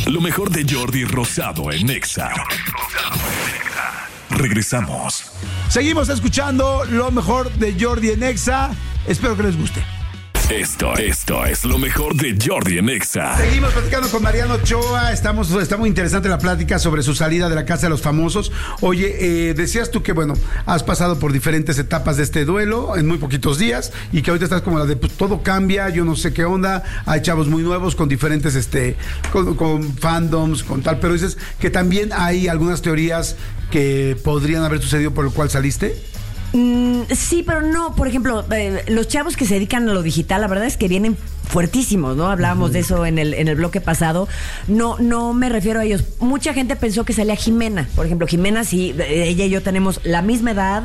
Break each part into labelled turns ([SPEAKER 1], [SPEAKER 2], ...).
[SPEAKER 1] Lo mejor de Jordi Rosado en Exa. Regresamos.
[SPEAKER 2] Seguimos escuchando lo mejor de Jordi en Exa. Espero que les guste.
[SPEAKER 1] Esto es lo mejor de Jordi en Exa.
[SPEAKER 2] Seguimos platicando con Mariana Ochoa. Está muy interesante la plática sobre su salida de la Casa de los Famosos. Oye, decías tú que, bueno, has pasado por diferentes etapas de este duelo en muy poquitos días y que ahorita estás como la de pues, todo cambia, yo no sé qué onda. Hay chavos muy nuevos con diferentes, con fandoms, con tal. Pero dices que también hay algunas teorías que podrían haber sucedido por lo cual saliste.
[SPEAKER 3] Sí, pero no, por ejemplo, los chavos que se dedican a lo digital, la verdad es que vienen fuertísimos, ¿no? Hablábamos de eso en el bloque pasado. No me refiero a ellos. Mucha gente pensó que salía Jimena. Por ejemplo, Jimena, sí, ella y yo tenemos la misma edad,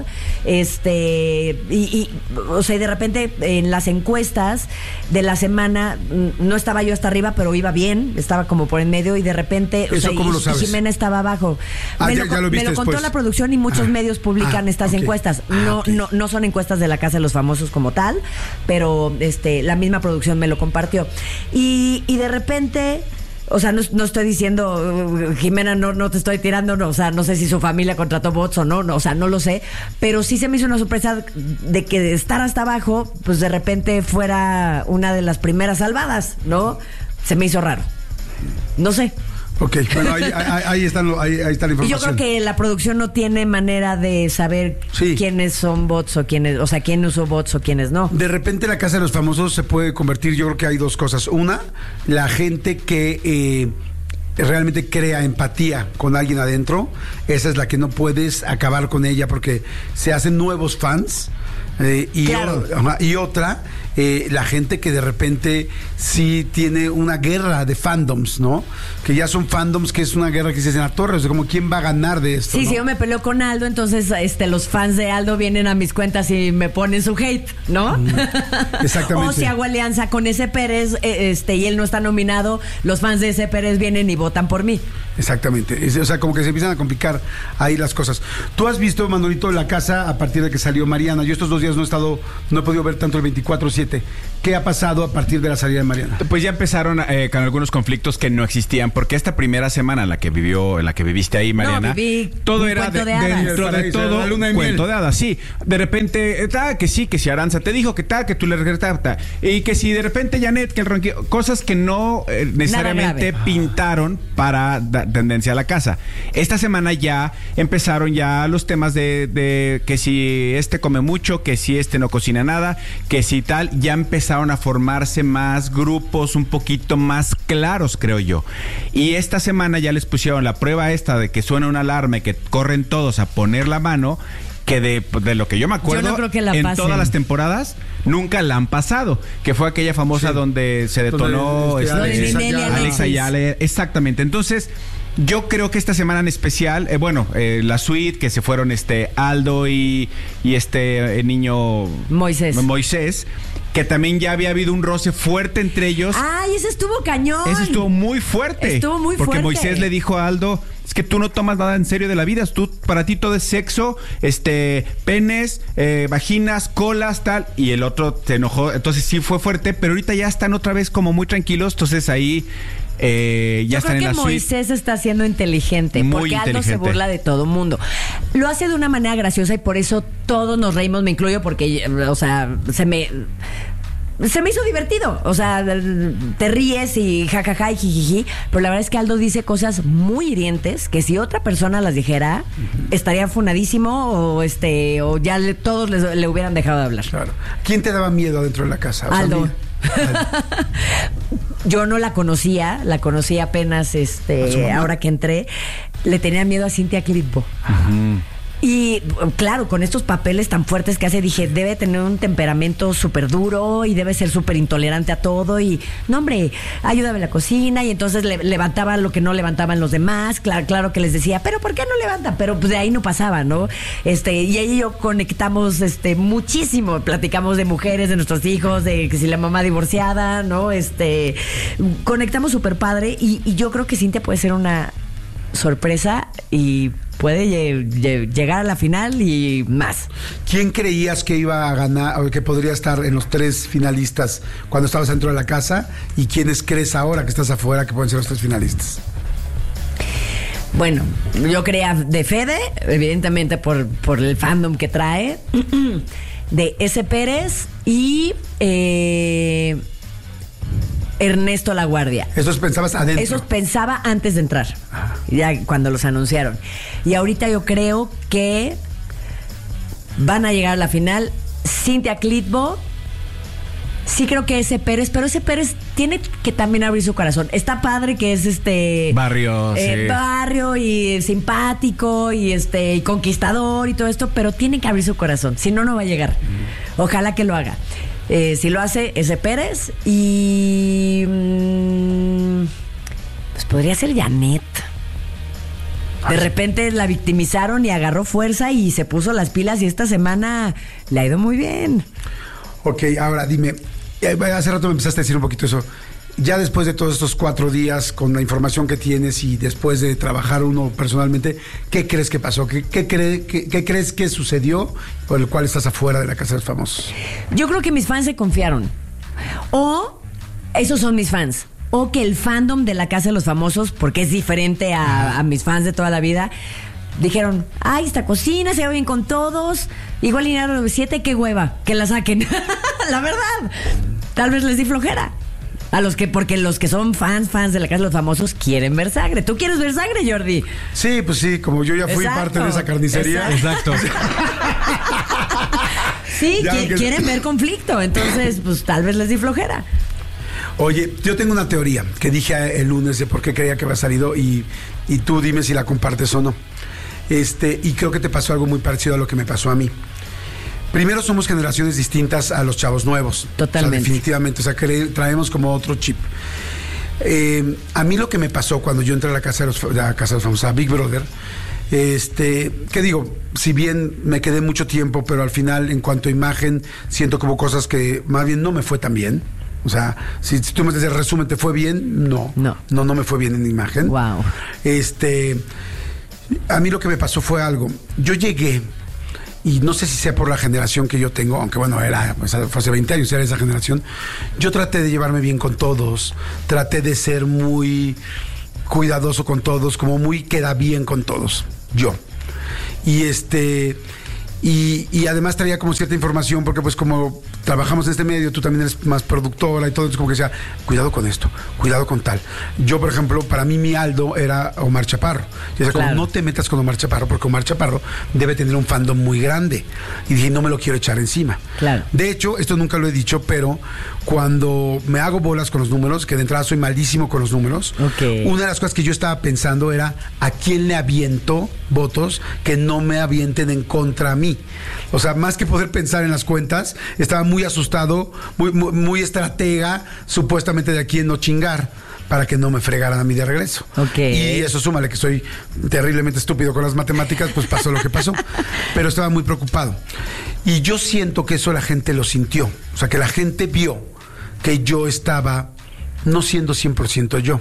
[SPEAKER 3] o sea, y de repente en las encuestas de la semana no estaba yo hasta arriba, pero iba bien, estaba como por en medio y de repente,
[SPEAKER 2] ¿Eso cómo lo sabes?
[SPEAKER 3] Jimena estaba abajo. Me lo contó
[SPEAKER 2] después.
[SPEAKER 3] la producción y muchos medios publican estas encuestas. No son encuestas de la Casa de los Famosos como tal, pero la misma producción me lo compartió. Y de repente, o sea, no estoy diciendo, Jimena, no te estoy tirando, no, o sea, no sé si su familia contrató bots o no, o sea, no lo sé, pero sí se me hizo una sorpresa de que de estar hasta abajo, pues de repente fuera una de las primeras salvadas, ¿no? Se me hizo raro. No sé.
[SPEAKER 2] Ok, bueno, ahí está la información.
[SPEAKER 3] Y yo creo que la producción no tiene manera de saber quiénes son bots o quiénes, o sea, quién usó bots o quiénes no.
[SPEAKER 2] De repente la Casa de los Famosos se puede convertir, yo creo que hay dos cosas. Una, la gente que realmente crea empatía con alguien adentro, esa es la que no puedes acabar con ella porque se hacen nuevos fans. Y otra, la gente que de repente sí tiene una guerra de fandoms, ¿no? Que ya son fandoms, que es una guerra que se hace en la torre, o sea, como quién va a ganar de esto.
[SPEAKER 3] Sí,
[SPEAKER 2] ¿no?
[SPEAKER 3] Si yo me peleo con Aldo, entonces los fans de Aldo vienen a mis cuentas y me ponen su hate, ¿no?
[SPEAKER 2] Exactamente.
[SPEAKER 3] O si hago alianza con ese Pérez, y él no está nominado, los fans de ese Pérez vienen y votan por mí.
[SPEAKER 2] Exactamente. O sea, como que se empiezan a complicar ahí las cosas. Tú has visto, Manolito, la casa a partir de que salió Mariana. Yo estos 2 días no he podido ver tanto el 24/7. ¿Qué ha pasado a partir de la salida de Mariana?
[SPEAKER 4] Pues ya empezaron con algunos conflictos que no existían, porque esta primera semana en la que viviste ahí, Mariana, todo era dentro de todo cuento de hadas. Sí, de repente, que si Aranza te dijo que que tú le regresaste, y que si de repente Janet, que el ronquido, cosas que no necesariamente pintaron para tendencia a la casa. Esta semana ya empezaron ya los temas de que si come mucho, que si no cocina nada, que si tal, ya empezaron a formarse más grupos un poquito más claros, creo yo. Y esta semana ya les pusieron la prueba de que suena una alarma y que corren todos a poner la mano, que de lo que yo me acuerdo,
[SPEAKER 3] yo no creo que la
[SPEAKER 4] en
[SPEAKER 3] pasen.
[SPEAKER 4] Todas las temporadas nunca la han pasado, que fue aquella famosa donde se detonó Alexa y Ale, exactamente. Entonces yo creo que esta semana en especial, la suite, que se fueron Aldo y niño Moisés, que también ya había habido un roce fuerte entre ellos.
[SPEAKER 3] ¡Ay, ese estuvo cañón!
[SPEAKER 4] Ese estuvo muy fuerte. Porque Moisés le dijo a Aldo, es que tú no tomas nada en serio de la vida, para ti todo es sexo, penes, vaginas, colas, tal, y el otro se enojó, entonces sí fue fuerte, pero ahorita ya están otra vez como muy tranquilos, entonces ahí ya están en la suite.
[SPEAKER 3] Moisés está siendo inteligente, porque Aldo se burla de todo mundo. Lo hace de una manera graciosa y por eso todos nos reímos, me incluyo, porque, o sea, se me hizo divertido. O sea, te ríes y jajaja y jijiji, pero la verdad es que Aldo dice cosas muy hirientes que si otra persona las dijera, estaría funadísimo o ya todos le hubieran dejado de hablar.
[SPEAKER 2] Claro. ¿Quién te daba miedo dentro de la casa?
[SPEAKER 3] Aldo. Yo no la conocía, la conocí apenas ahora que entré. Le tenía miedo a Cintia Clitbo. Y claro, con estos papeles tan fuertes que hace, dije, debe tener un temperamento súper duro y debe ser súper intolerante a todo. Y, no, hombre, ayúdame en la cocina. Y entonces levantaba lo que no levantaban los demás. Claro que les decía, ¿pero por qué no levantan? Pero pues de ahí no pasaba, ¿no? Y ella y yo conectamos muchísimo. Platicamos de mujeres, de nuestros hijos, de que si la mamá divorciada, ¿no? Conectamos súper padre. Y yo creo que Cintia puede ser una sorpresa y puede llegar a la final y más.
[SPEAKER 2] ¿Quién creías que iba a ganar o que podría estar en los 3 finalistas cuando estabas dentro de la casa? ¿Y quiénes crees ahora que estás afuera que pueden ser los 3 finalistas?
[SPEAKER 3] Bueno, yo creía de Fede, evidentemente por el fandom que trae, de S. Pérez y Ernesto Laguardia.
[SPEAKER 2] ¿Esos pensabas adentro?
[SPEAKER 3] Esos pensaba antes de entrar, ya cuando los anunciaron. Y ahorita yo creo que van a llegar a la final Cintia Clitbo. Sí creo que ese Pérez, pero ese Pérez tiene que también abrir su corazón. Está padre que es
[SPEAKER 4] barrio, sí.
[SPEAKER 3] Barrio y simpático y y conquistador y todo esto, pero tiene que abrir su corazón, si no, no va a llegar. Ojalá que lo haga. Si lo hace ese Pérez y pues podría ser Janet. De repente la victimizaron y agarró fuerza y se puso las pilas y esta semana le ha ido muy bien.
[SPEAKER 2] Ok, ahora dime, hace rato me empezaste a decir un poquito eso. Ya después de todos estos 4 días, con la información que tienes y después de trabajar uno personalmente, ¿qué crees que pasó? ¿Qué crees que sucedió por el cual estás afuera de la Casa de los Famosos?
[SPEAKER 3] Yo creo que mis fans se confiaron. O esos son mis fans. O que el fandom de la Casa de los Famosos, porque es diferente a mis fans de toda la vida, dijeron, ay, esta cocina se ve bien con todos, igual Linares 97, qué hueva, que la saquen. La verdad, tal vez les di flojera. Porque los que son fans de la Casa de los Famosos quieren ver sangre. ¿Tú quieres ver sangre, Jordi?
[SPEAKER 2] Sí, pues sí, como yo ya fui parte de esa carnicería.
[SPEAKER 4] Exacto.
[SPEAKER 3] Sí, quieren ver conflicto, entonces pues tal vez les di flojera.
[SPEAKER 2] Oye, yo tengo una teoría que dije el lunes de por qué creía que había salido y tú dime si la compartes o no. Y creo que te pasó algo muy parecido a lo que me pasó a mí. Primero, somos generaciones distintas a los chavos nuevos.
[SPEAKER 3] Totalmente.
[SPEAKER 2] O sea, definitivamente, o sea, que traemos como otro chip. A mí lo que me pasó cuando yo entré a la Casa de los Famosos, a Big Brother, que digo, si bien me quedé mucho tiempo, pero al final, en cuanto a imagen, siento como cosas que más bien no me fue tan bien. O sea, si tú me dices, resumen, ¿te fue bien? No me fue bien en imagen.
[SPEAKER 3] Wow.
[SPEAKER 2] A mí lo que me pasó fue algo. Yo llegué, y no sé si sea por la generación que yo tengo, aunque bueno, fue hace 20 años, era esa generación. Yo traté de llevarme bien con todos, traté de ser muy cuidadoso con todos, como muy queda bien con todos, yo. Y además traía como cierta información, porque pues como trabajamos en este medio, tú también eres más productora y todo, entonces como que decía, cuidado con esto, cuidado con tal. Yo, por ejemplo, para mí mi Aldo era Omar Chaparro. Y decía, claro, como no te metas con Omar Chaparro, porque Omar Chaparro debe tener un fandom muy grande. Y dije, no me lo quiero echar encima.
[SPEAKER 3] Claro.
[SPEAKER 2] De hecho, esto nunca lo he dicho, pero cuando me hago bolas con los números, que de entrada soy malísimo con los números, una de las cosas que yo estaba pensando era, ¿a quién le aviento votos que no me avienten en contra mí? O sea, más que poder pensar en las cuentas, estaba muy asustado, muy estratega, supuestamente de a quién no chingar, para que no me fregaran a mí de regreso. Y eso súmale que soy terriblemente estúpido con las matemáticas, pues pasó lo que pasó. Pero estaba muy preocupado. Y yo siento que eso la gente lo sintió. O sea, que la gente vio que yo estaba no siendo 100% yo.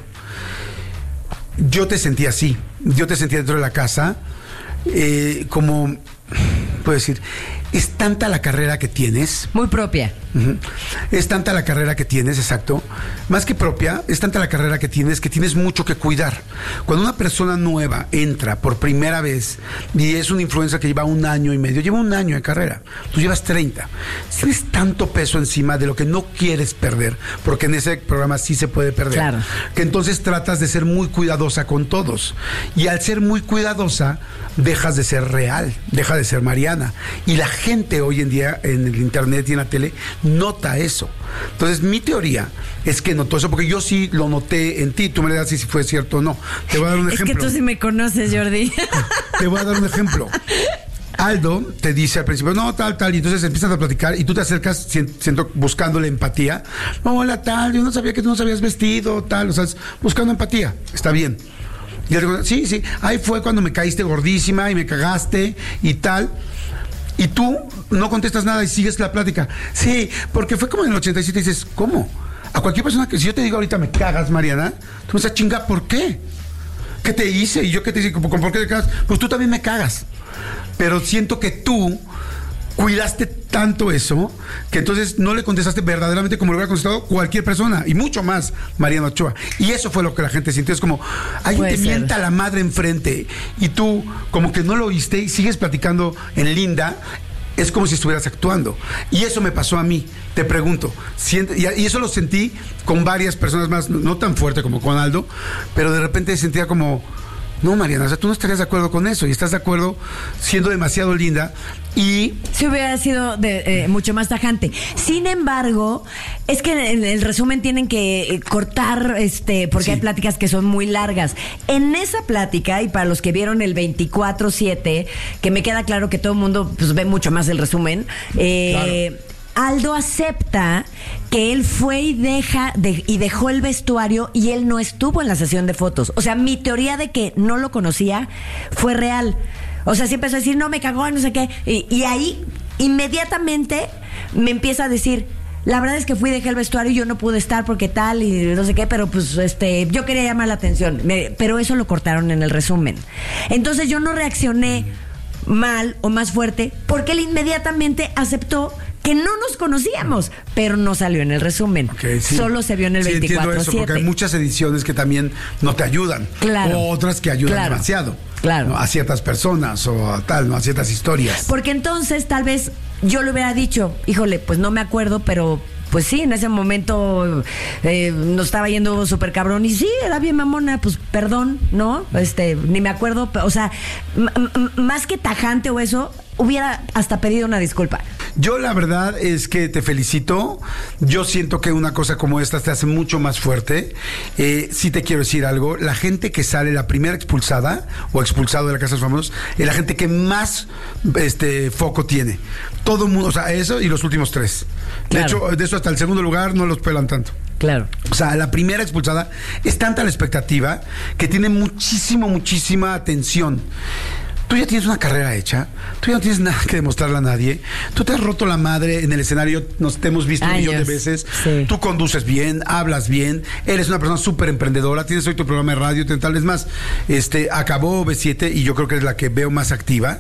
[SPEAKER 2] Yo te sentí así. Yo te sentí dentro de la casa como... puedo decir, es tanta la carrera que tienes.
[SPEAKER 3] Muy propia.
[SPEAKER 2] Es tanta la carrera que tienes, exacto. Más que propia, es tanta la carrera que tienes mucho que cuidar. Cuando una persona nueva entra por primera vez y es una influencer que lleva 1 año y medio, lleva 1 año de carrera, tú llevas 30. Tienes tanto peso encima de lo que no quieres perder, porque en ese programa sí se puede perder.
[SPEAKER 3] Claro.
[SPEAKER 2] Que entonces tratas de ser muy cuidadosa con todos. Y al ser muy cuidadosa, dejas de ser real, deja de ser Mariana. Y la gente hoy en día en el internet y en la tele nota eso. Entonces mi teoría es que notó eso, porque yo sí lo noté en ti. Tú me dirás si fue cierto o no. Te voy a dar un ejemplo.
[SPEAKER 3] Es que tú sí me conoces, Jordi.
[SPEAKER 2] Te voy a dar un ejemplo. Aldo te dice al principio, no, tal, y entonces empiezas a platicar y tú te acercas, siento, buscando la empatía. No, hola, tal, yo no sabía que tú no sabías vestido, tal, o sea, buscando empatía. Está bien. Y yo digo, sí, ahí fue cuando me caíste gordísima y me cagaste y tal. Y tú no contestas nada y sigues la plática. Sí, porque fue como en el 87 y dices, ¿cómo? A cualquier persona que si yo te digo ahorita me cagas, Mariana, tú me dices, chinga, ¿por qué? ¿Qué te hice? Y yo qué te hice, ¿por qué te cagas? Pues tú también me cagas. Pero siento que tú cuidaste tanto eso que entonces no le contestaste verdaderamente como lo hubiera contestado cualquier persona, y mucho más Mariana Ochoa. Y eso fue lo que la gente sintió. Es como, alguien te mienta la madre enfrente y tú como que no lo oíste y sigues platicando en linda. Es como si estuvieras actuando. Y eso me pasó a mí. Te pregunto, y eso lo sentí con varias personas más, no tan fuerte como con Aldo, pero de repente sentía como, no, Mariana, o sea, tú no estarías de acuerdo con eso, y estás de acuerdo siendo demasiado linda. Y
[SPEAKER 3] si hubiera sido mucho más tajante. Sin embargo, es que en el resumen tienen que cortar, porque hay pláticas que son muy largas. En esa plática, y para los que vieron el 24/7, que me queda claro que todo el mundo pues, ve mucho más el resumen, claro. Aldo acepta que él fue y dejó el vestuario y él no estuvo en la sesión de fotos. O sea, mi teoría de que no lo conocía fue real. O sea, sí empezó a decir, no, me cagó, no sé qué. Y ahí, inmediatamente, me empieza a decir, la verdad es que fui y dejé el vestuario y yo no pude estar porque tal y no sé qué, pero pues yo quería llamar la atención. Pero eso lo cortaron en el resumen. Entonces yo no reaccioné mal o más fuerte porque él inmediatamente aceptó que no nos conocíamos, pero no salió en el resumen. Okay, sí. Solo se vio en el 24/7.
[SPEAKER 2] Entiendo eso, porque hay muchas ediciones que también no te ayudan.
[SPEAKER 3] Claro.
[SPEAKER 2] O otras que ayudan demasiado.
[SPEAKER 3] Claro.
[SPEAKER 2] ¿No? A ciertas personas o a tal, ¿no? A ciertas historias.
[SPEAKER 3] Porque entonces tal vez yo le hubiera dicho, híjole, pues no me acuerdo, pero pues sí, en ese momento nos estaba yendo súper cabrón y sí, era bien mamona, pues perdón, ¿no? Ni me acuerdo, o sea, más que tajante o eso, hubiera hasta pedido una disculpa.
[SPEAKER 2] Yo la verdad es que te felicito. Yo siento que una cosa como esta te hace mucho más fuerte. Sí te quiero decir algo. La gente que sale, la primera expulsada o expulsado de la Casa de los Famosos, es la gente que más foco tiene. Todo el mundo, o sea, eso y los últimos 3. De hecho, de eso hasta el segundo lugar no los pelan tanto.
[SPEAKER 3] Claro.
[SPEAKER 2] O sea, la primera expulsada es tanta la expectativa que tiene muchísima atención. Tú ya tienes una carrera hecha, tú ya no tienes nada que demostrarle a nadie, tú te has roto la madre en el escenario, te hemos visto un millón de veces, sí. Tú conduces bien, hablas bien, eres una persona súper emprendedora, tienes hoy tu programa de radio, tal vez más, acabó B7 y yo creo que es la que veo más activa,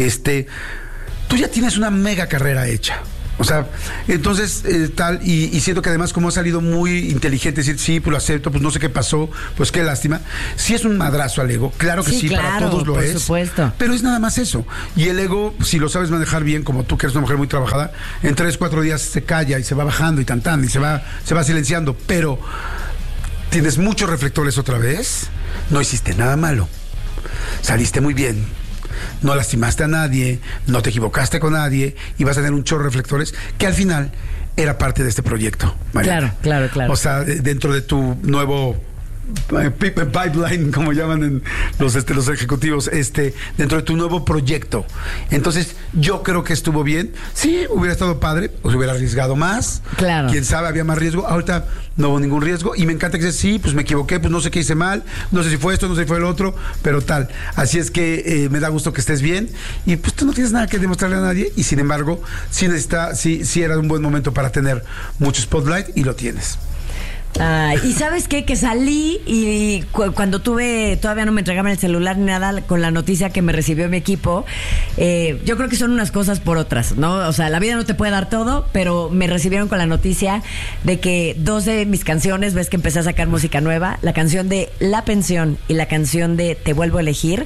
[SPEAKER 2] tú ya tienes una mega carrera hecha. O sea, entonces, y siento que además como ha salido muy inteligente, decir, sí, pues lo acepto, pues no sé qué pasó, pues qué lástima. Sí es un madrazo al ego, claro que sí,
[SPEAKER 3] claro,
[SPEAKER 2] para todos lo es.
[SPEAKER 3] Por supuesto.
[SPEAKER 2] Pero es nada más eso. Y el ego, si lo sabes manejar bien, como tú que eres una mujer muy trabajada, en 3-4 días se calla y se va bajando y tantando y se va silenciando. Pero tienes muchos reflectores otra vez, no hiciste nada malo, saliste muy bien. No lastimaste a nadie, no te equivocaste con nadie y vas a tener un chorro de reflectores que al final era parte de este proyecto, Mariana.
[SPEAKER 3] Claro.
[SPEAKER 2] O sea, dentro de tu nuevo pipeline, como llaman en los ejecutivos, dentro de tu nuevo proyecto. Entonces, yo creo que estuvo bien. Sí, hubiera estado padre, o se hubiera arriesgado más.
[SPEAKER 3] Claro.
[SPEAKER 2] Quién sabe, había más riesgo. Ahorita no hubo ningún riesgo. Y me encanta que dices, sí, pues me equivoqué, pues no sé qué hice mal, no sé si fue esto, no sé si fue el otro, pero tal. Así es que me da gusto que estés bien. Y pues tú no tienes nada que demostrarle a nadie. Y sin embargo, sí era un buen momento para tener mucho spotlight y lo tienes.
[SPEAKER 3] Y ¿sabes qué? Que salí y cuando todavía no me entregaban el celular ni nada, con la noticia que me recibió mi equipo, yo creo que son unas cosas por otras, ¿no? O sea, la vida no te puede dar todo, pero me recibieron con la noticia de que 2 de mis canciones, ves que empecé a sacar música nueva, la canción de La Pensión y la canción de Te Vuelvo a Elegir,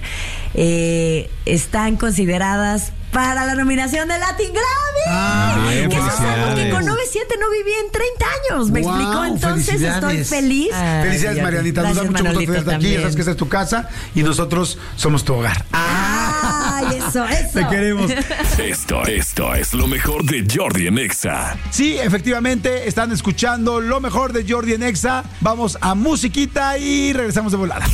[SPEAKER 3] están consideradas para la nominación de Latin Grammy. Porque con 9-7 no viví en 30 años, ¿me explicó? Entonces estoy feliz.
[SPEAKER 2] Felicidades, Marianita. Nos da mucho gusto tenerte aquí. Ya sabes que esta es tu casa y nosotros somos tu hogar.
[SPEAKER 3] ¡Ay, eso!
[SPEAKER 2] Te queremos.
[SPEAKER 1] Esto es lo mejor de Jordi en Exa.
[SPEAKER 2] Sí, efectivamente, están escuchando lo mejor de Jordi en Exa. Vamos a musiquita y regresamos de volada.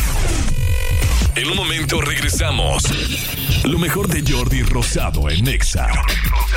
[SPEAKER 1] En un momento regresamos. Lo mejor de Jordi Rosado en Exa.